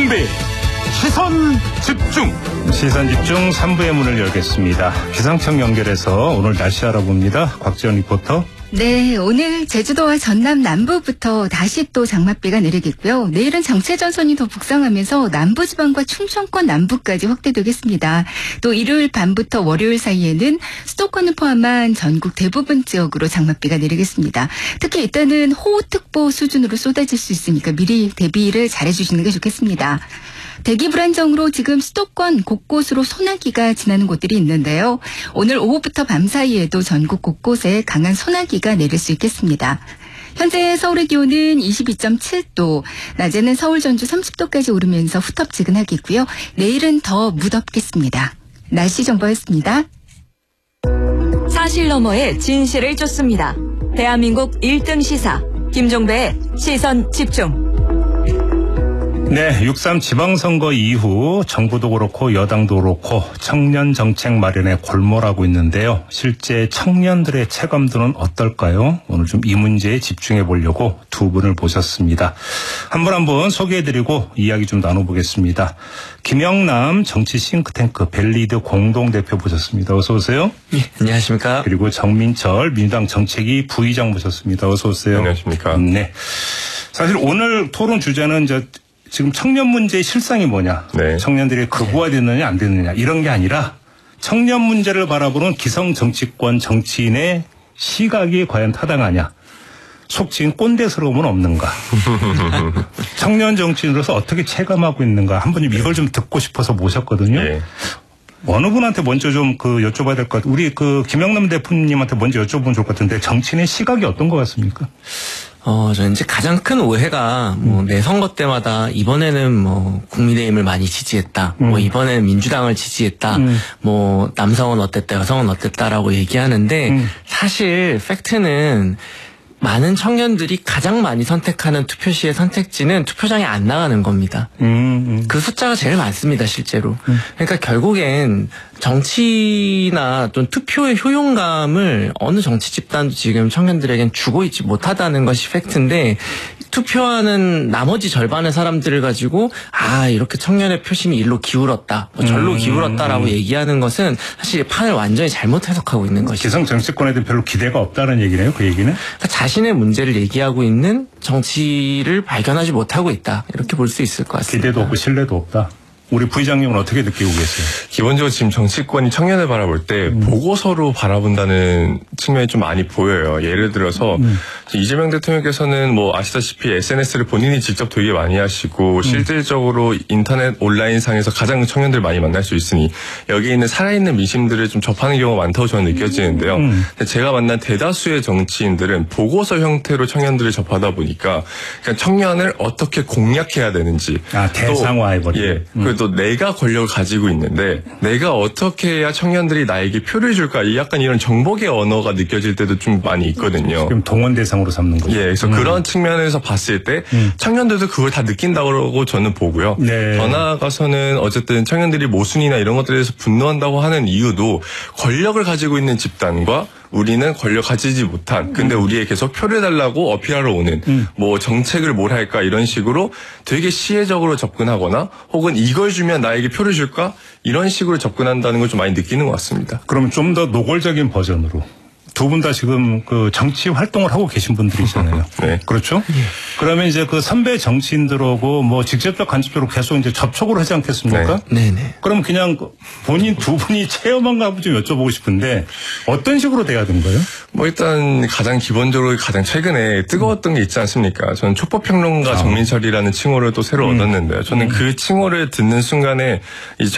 김종배 시선집중. 시선집중 3부의 문을 열겠습니다. 기상청 연결해서 오늘 날씨 알아봅니다. 곽지연 리포터. 네, 오늘 제주도와 전남 남부부터 다시 또 장맛비가 내리겠고요. 내일은 정체전선이 더 북상하면서 남부지방과 충청권 남부까지 확대되겠습니다. 또 일요일 밤부터 월요일 사이에는 수도권을 포함한 전국 대부분 지역으로 장맛비가 내리겠습니다. 특히 이때는 호우특보 수준으로 쏟아질 수 있으니까 미리 대비를 잘해주시는 게 좋겠습니다. 대기 불안정으로 지금 수도권 곳곳으로 소나기가 지나는 곳들이 있는데요. 오늘 오후부터 밤 사이에도 전국 곳곳에 강한 소나기가 내릴 수 있겠습니다. 현재 서울의 기온은 22.7도, 낮에는 서울 전주 30도까지 오르면서 후텁지근하겠고요. 내일은 더 무덥겠습니다. 날씨 정보였습니다. 사실 너머의 진실을 쫓습니다. 대한민국 1등 시사 김종배의 시선 집중. 네, 6.3 지방선거 이후 정부도 그렇고 여당도 그렇고 청년 정책 마련에 골몰하고 있는데요. 실제 청년들의 체감도는 어떨까요? 오늘 좀 이 문제에 집중해 보려고 두 분을 모셨습니다. 한 분 한 분 소개해드리고 이야기 좀 나눠보겠습니다. 김영남 정치 싱크탱크 벨리드 공동대표 모셨습니다. 어서 오세요. 예, 안녕하십니까. 그리고 정민철 민주당 정책위 부의장 모셨습니다. 어서 오세요. 안녕하십니까. 네. 사실 오늘 토론 주제는 지금 청년 문제의 실상이 뭐냐. 네. 청년들이 극우화됐느냐 안 됐느냐 이런 게 아니라 청년 문제를 바라보는 기성 정치권 정치인의 시각이 과연 타당하냐. 속칭 꼰대스러움은 없는가. 청년 정치인으로서 어떻게 체감하고 있는가. 한 번님 이걸 좀 듣고 싶어서 모셨거든요. 네. 어느 분한테 먼저 좀 여쭤봐야 될 것 같아요. 우리 김영남 대표님한테 먼저 여쭤보면 좋을 것 같은데 정치인의 시각이 어떤 것 같습니까? 저는 이제 가장 큰 오해가 매 선거 때마다 이번에는 국민의힘을 많이 지지했다. 이번에는 민주당을 지지했다. 남성은 어땠다, 여성은 어땠다라고 얘기하는데 사실 팩트는 많은 청년들이 가장 많이 선택하는 투표시의 선택지는 투표장에 안 나가는 겁니다. 그 숫자가 제일 많습니다, 실제로. 그러니까 결국엔 정치나 또 투표의 효용감을 어느 정치 집단도 지금 청년들에겐 주고 있지 못하다는 것이 팩트인데 투표하는 나머지 절반의 사람들을 가지고 이렇게 청년의 표심이 일로 기울었다, 절로 기울었다라고 얘기하는 것은 사실 판을 완전히 잘못 해석하고 있는 것이죠. 기성 정치권에 대해 별로 기대가 없다는 얘기네요, 그 얘기는? 그러니까 자신의 문제를 얘기하고 있는 정치를 발견하지 못하고 있다, 이렇게 볼 수 있을 것 같습니다. 기대도 없고 신뢰도 없다. 우리 부의장님은 어떻게 느끼고 계세요? 기본적으로 지금 정치권이 청년을 바라볼 때 보고서로 바라본다는 측면이 좀 많이 보여요. 예를 들어서 이재명 대통령께서는 아시다시피 SNS를 본인이 직접 되게 많이 하시고 실질적으로 인터넷 온라인상에서 가장 청년들 많이 만날 수 있으니 여기에 있는 살아있는 민심들을 좀 접하는 경우가 많다고 저는 느껴지는데요. 근데 제가 만난 대다수의 정치인들은 보고서 형태로 청년들을 접하다 보니까 그러니까 청년을 어떻게 공략해야 되는지 대상화해버리고 또 내가 권력을 가지고 있는데 내가 어떻게 해야 청년들이 나에게 표를 줄까, 약간 이런 정복의 언어가 느껴질 때도 좀 많이 있거든요. 지금 동원 대상으로 삼는 거죠. 그래서 그런 측면에서 봤을 때 청년들도 그걸 다 느낀다고 저는 보고요. 네. 더 나아가서는 어쨌든 청년들이 모순이나 이런 것들에 대해서 분노한다고 하는 이유도 권력을 가지고 있는 집단과 우리는 권력 가지지 못한, 근데 우리에 계속 표를 달라고 어필하러 오는 정책을 뭘 할까 이런 식으로 되게 시혜적으로 접근하거나 혹은 이걸 주면 나에게 표를 줄까 이런 식으로 접근한다는 걸 좀 많이 느끼는 것 같습니다. 그럼 좀 더 노골적인 버전으로 두 분 다 지금 정치 활동을 하고 계신 분들이잖아요. 네. 그렇죠? 예. 그러면 이제 선배 정치인들하고 직접적 간접적으로 계속 이제 접촉을 하지 않겠습니까? 네. 네네. 그럼 그냥 본인 두 분이 체험한 거 좀 여쭤보고 싶은데 어떤 식으로 돼야 되는 거예요? 일단 가장 기본적으로 가장 최근에 뜨거웠던 게 있지 않습니까? 저는 촉법평론가 정민철이라는 칭호를 또 새로 얻었는데요. 저는 그 칭호를 듣는 순간에